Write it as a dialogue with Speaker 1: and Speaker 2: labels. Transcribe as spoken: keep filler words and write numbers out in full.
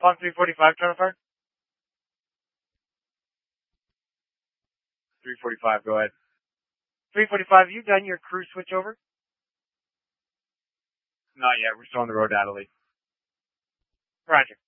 Speaker 1: Pond three forty-five, trying to fire. three forty-five, go ahead. three forty-five, you done your crew switch over? Not yet, we're still on the road to Adelaide. Roger.